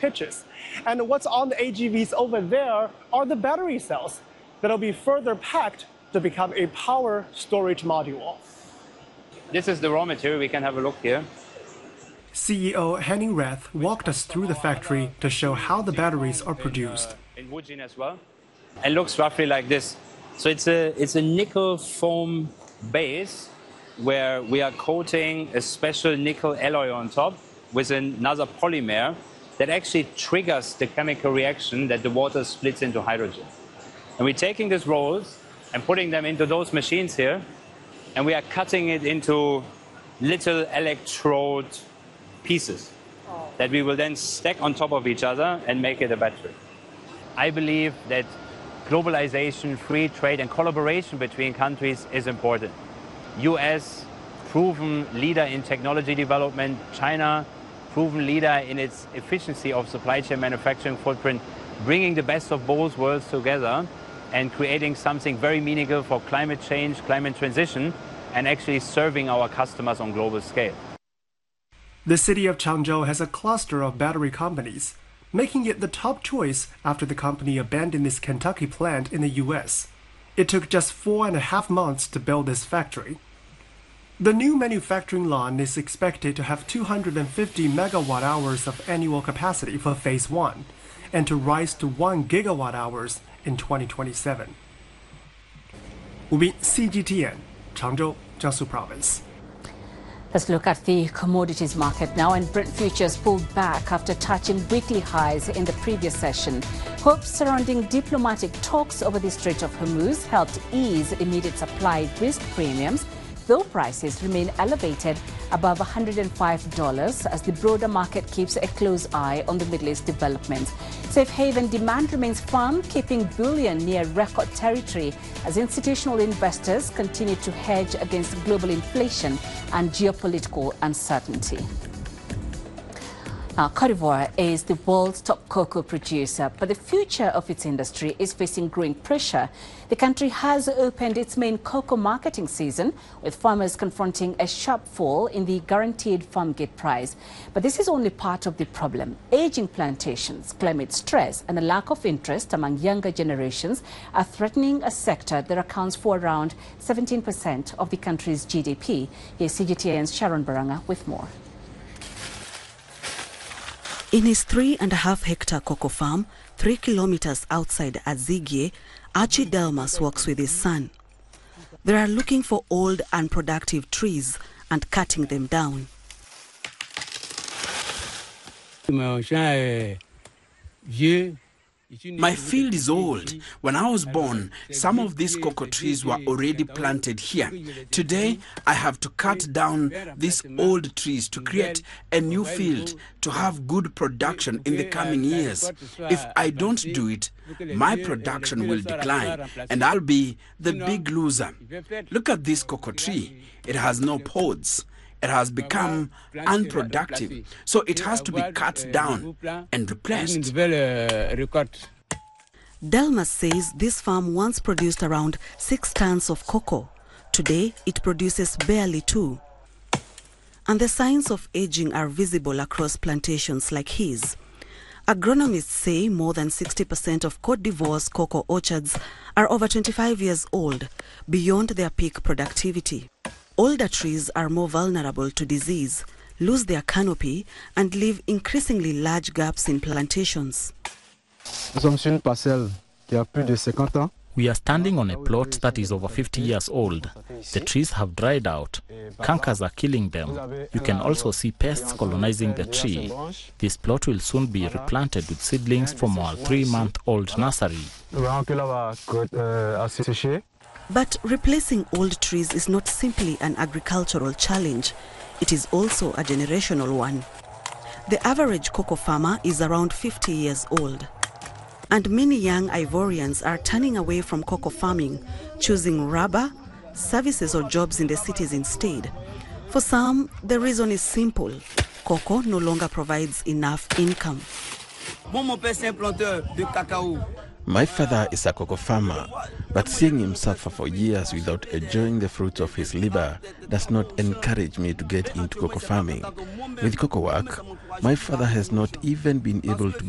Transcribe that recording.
pitches. And what's on the AGVs over there are the battery cells that'll be further packed to become a power storage module. This is the raw material. We can have a look here. CEO Henning Rath walked us through the factory to show how the batteries are produced. In Wujin as well. It looks roughly like this. So it's a nickel foam base where we are coating a special nickel alloy on top with another polymer that actually triggers the chemical reaction that the water splits into hydrogen. And we're taking these rolls and putting them into those machines here, and we are cutting it into little electrode pieces that we will then stack on top of each other and make it a battery. I believe that globalization, free trade, and collaboration between countries is important. US, proven leader in technology development. China, proven leader in its efficiency of supply chain manufacturing footprint, bringing the best of both worlds together and creating something very meaningful for climate change, climate transition, and actually serving our customers on global scale. The city of Changzhou has a cluster of battery companies, making it the top choice after the company abandoned its Kentucky plant in the US. It took just 4.5 months to build this factory. The new manufacturing line is expected to have 250 megawatt-hours of annual capacity for Phase 1 and to rise to 1 gigawatt-hours in 2027. CGTN, Changzhou, Jiangsu Province. Let's look at the commodities market now, and Brent futures pulled back after touching weekly highs in the previous session. Hopes surrounding diplomatic talks over the Strait of Hormuz helped ease immediate supply risk premiums, though prices remain elevated above $105 as the broader market keeps a close eye on the Middle East developments. Safe haven demand remains firm, keeping bullion near record territory as institutional investors continue to hedge against global inflation and geopolitical uncertainty. Now, Côte d'Ivoire is the world's top cocoa producer, but the future of its industry is facing growing pressure. The country has opened its main cocoa marketing season, with farmers confronting a sharp fall in the guaranteed farm gate price. But this is only part of the problem. Aging plantations, climate stress, and a lack of interest among younger generations are threatening a sector that accounts for around 17% of the country's GDP. Here's CGTN's Sharon Baranga with more. In his 3.5-hectare cocoa farm, 3 kilometers outside Azigie, Archie Delmas works with his son. They are looking for old, unproductive trees and cutting them down. My field is old. When I was born, some of these cocoa trees were already planted here. Today, I have to cut down these old trees to create a new field to have good production in the coming years. If I don't do it, my production will decline and I'll be the big loser. Look at this cocoa tree. It has no pods. It has become unproductive, so it has to be cut down and replaced. Delmas says this farm once produced around 6 tons of cocoa. Today, it produces barely 2. And the signs of aging are visible across plantations like his. Agronomists say more than 60% of Côte d'Ivoire's cocoa orchards are over 25 years old, beyond their peak productivity. Older trees are more vulnerable to disease, lose their canopy, and leave increasingly large gaps in plantations. We are standing on a plot that is over 50 years old. The trees have dried out. Cankers are killing them. You can also see pests colonizing the tree. This plot will soon be replanted with seedlings from our 3-month-old nursery. But replacing old trees is not simply an agricultural challenge. It is also a generational one. The average cocoa farmer is around 50 years old. And many young Ivorians are turning away from cocoa farming, choosing rubber, services or jobs in the cities instead. For some, the reason is simple. Cocoa no longer provides enough income. My father is a cocoa farmer, but seeing him suffer for years without enjoying the fruits of his labor does not encourage me to get into cocoa farming. With cocoa work, My father has not even been able to